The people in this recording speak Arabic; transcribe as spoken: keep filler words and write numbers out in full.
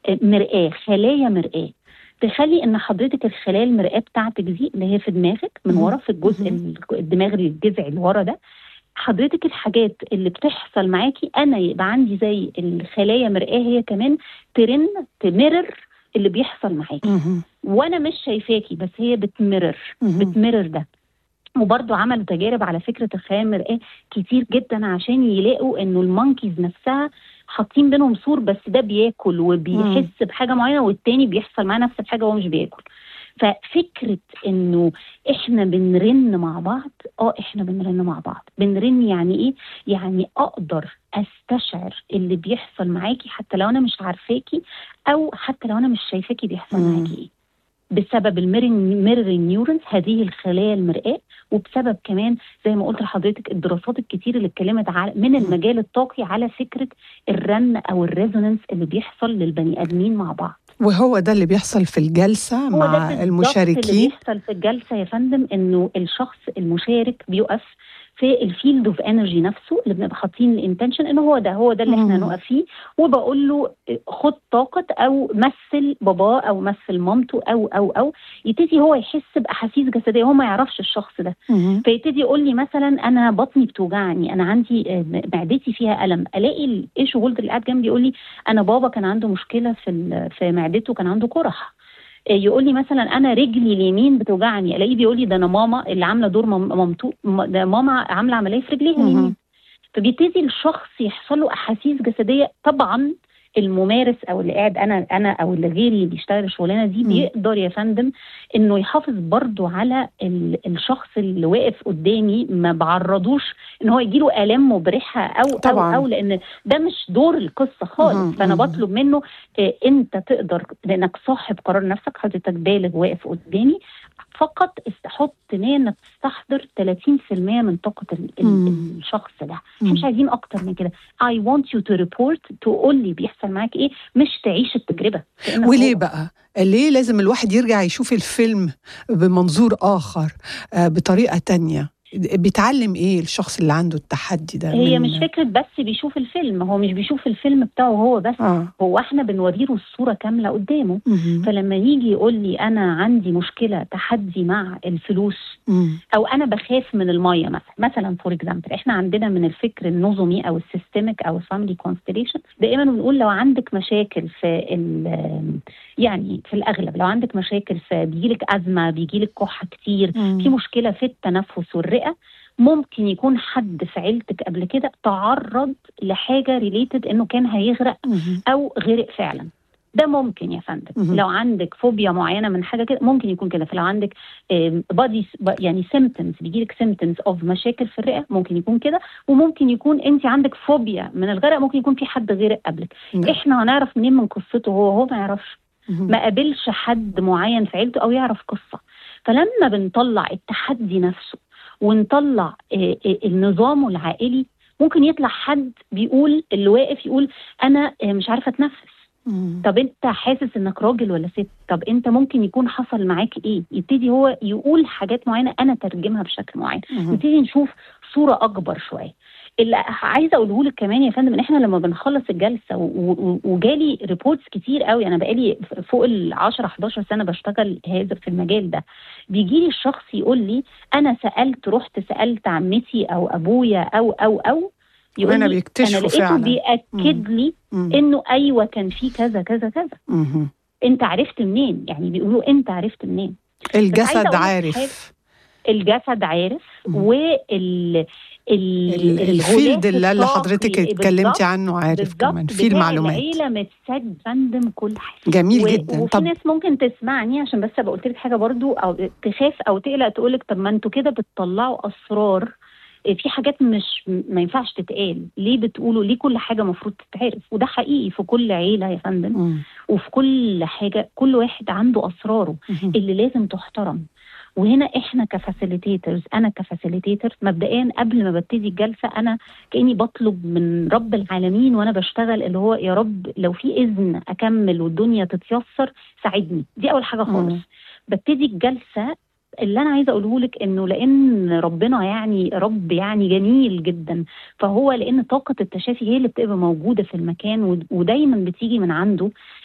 مرآة، خلايا مرآة، تخلي ان حضرتك الخلايا المرآة بتاعتك دي اللي هي في دماغك من ورا في الجزء الدماغ الجذع اللي ورا ده، حضرتك الحاجات اللي بتحصل معاكي انا يبقى عندي زي الخلايا مرآة هي كمان ترن تمرر اللي بيحصل معاكي وانا مش شايفاكي، بس هي بتمرر بتمرر ده. وبرضو عملوا تجارب على فكرة الخلايا المرآة كتير جدا عشان يلاقوا انه المونكيز نفسها حاطين بينهم سور، بس ده بياكل وبيحس مم. بحاجة معينة، والتاني بيحصل معاه نفس الحاجة وهو مش بياكل. ففكرة انه احنا بنرن مع بعض، اه احنا بنرن مع بعض. بنرن يعني ايه؟ يعني اقدر استشعر اللي بيحصل معاكي حتى لو انا مش عارفاكي، او حتى لو انا مش شايفاكي بيحصل مم. معاكي ايه، بسبب الميرور نيورونز هذه الخلايا المرآة، وبسبب كمان زي ما قلت لحضرتك الدراسات الكتير اللي اتكلمت على من المجال الطاقي على فكرة الرن او الريزونانس اللي بيحصل للبني ادمين مع بعض. وهو ده اللي بيحصل في الجلسة مع المشاركين. اللي بيحصل في الجلسة يا فندم انه الشخص المشارك بيقف في الفيلد اوف انرجي نفسه اللي بنبقى حاطين الانتنشن انه هو ده هو ده اللي احنا نقف فيه، وبقول له خد طاقه او مثل باباه او مثل مامته او او او يبتدي هو يحس باحاسيس جسديه هو ما يعرفش الشخص ده. فيبتدي يقول لي مثلا انا بطني بتوجعني، انا عندي معدتي فيها الم، الاقي ايه شغل اللي قاعد جنبي يقول لي انا بابا كان عنده مشكله في في معدته، كان عنده قرح. يقول لي مثلا انا رجلي اليمين بتوجعني، الاقيه بيقول لي ده انا ماما اللي عامله دور مامته، ده ماما عامله عمليه في رجليها اليمين. فبيبتدي الشخص يحصل له احاسيس جسديه. طبعا الممارس او اللي قاعد انا انا او اللي غيري بيشتغل الشغلانه دي بيقدر يا فندم انه يحافظ برضو على الشخص اللي واقف قدامي، ما بعرضوش ان هو يجي له الام مبرحه او طبعاً. او او لان ده مش دور القصه خالص. فانا بطلب منه إيه انت تقدر لانك صاحب قرار نفسك، حضرتك بالغ واقف قدامي، فقط استحط نية انك تستحضر ثلاثين بالمية من طاقة الشخص ده. احنا مش عايزين اكتر من كده. I want you to report، تقول لي بيحصل معاك ايه، مش تعيش التجربة. وليه بقى؟ ليه لازم الواحد يرجع يشوف الفيلم بمنظور آخر، بطريقة تانية؟ بيتعلم ايه الشخص اللي عنده التحدي ده؟ هي مش فكرة بس بيشوف الفيلم، هو مش بيشوف الفيلم بتاعه هو بس آه. هو احنا بنوريله الصورة كاملة قدامه. مم. فلما يجي يقول لي انا عندي مشكلة تحدي مع الفلوس، مم. او انا بخاف من المية مثلا مثلا فور اكزامبل، احنا عندنا من الفكر النظمي او السيستميك او الفاميلي كونستليشن دائما بنقول لو عندك مشاكل في يعني في الاغلب لو عندك مشاكل في بيجيلك ازمة، بيجيلك كحة كتير، مم. في مشكلة في التنفس والرئة، ممكن يكون حد في عيلتك قبل كده تعرض لحاجة ريليتد انه كان هيغرق او غرق فعلا. ده ممكن يا فندم. لو عندك فوبيا معينة من حاجة كده ممكن يكون كده. فلو عندك بادي يعني سيمبتومز، بيجيلك سيمبتومز اوف مشاكل في الرئة، ممكن يكون كده. وممكن يكون انت عندك فوبيا من الغرق، ممكن يكون في حد غرق قبلك. م. احنا هنعرف منين من قصته؟ هو هو ما يعرفش، ما قابلش حد معين في عيلته او يعرف قصة. فلما بنطلع التحدي نفسه ونطلع النظام العائلي، ممكن يطلع حد بيقول اللي واقف يقول انا مش عارفه اتنفس. مم. طب انت حاسس انك راجل ولا ست؟ طب انت ممكن يكون حصل معاك ايه؟ يبتدي هو يقول حاجات معينه انا ترجمها بشكل معين. نبتدي نشوف صوره اكبر شويه. اللي عايزه اقوله لك كمان يا فندم ان احنا لما بنخلص الجلسه وجالي ريبورتس كتير قوي، انا بقالي فوق ال عشرة حداشر سنه بشتغل هذا في المجال ده، بيجي لي الشخص يقول لي انا سالت رحت سالت عمتي او ابويا او او او يقول لي انا لقيته بياكد لي مم. انه ايوه كان في كذا كذا كذا. مم. انت عرفت منين؟ يعني بيقولوا انت عرفت منين؟ الجسد عارف، الجسد عارف. وال الفيلد اللي حضرتك اتكلمتي عنه عارف كمان في المعلومات. العيله متسجل كل حاجه. جميل و... جدا. وفي طب... ناس ممكن تسمعني عشان بس ابقى قلت لك حاجه برضو، او تخاف او تقلق تقول لك طب ما انتوا كده بتطلعوا اسرار، في حاجات مش ما ينفعش تتقال. ليه بتقولوا ليه كل حاجه مفروض تتعرف؟ وده حقيقي في كل عيله يا فندم. م. وفي كل حاجه كل واحد عنده اسراره م. اللي لازم تحترم. وهنا احنا كفاسيليتيترز، انا كفاسيليتيتر مبدئيا قبل ما ببتدي الجلسه انا كاني بطلب من رب العالمين وانا بشتغل اللي هو يا رب لو في اذن اكمل والدنيا تتيسر ساعدني. دي اول حاجه خالص. م. ببتدي الجلسه اللي انا عايزه اقوله لك انه لان ربنا يعني رب يعني جميل جدا، فهو لان طاقه التشافي هي اللي بتبقى موجوده في المكان ودايما بتيجي من عنده.